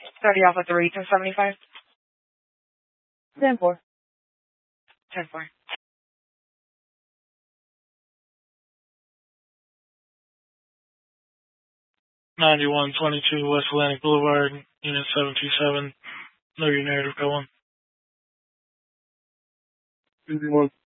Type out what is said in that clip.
Starting off with the rates of 75. 10-4. 10-4. 9122 West Atlantic Boulevard, Unit 727. Know your narrative, go on. 51.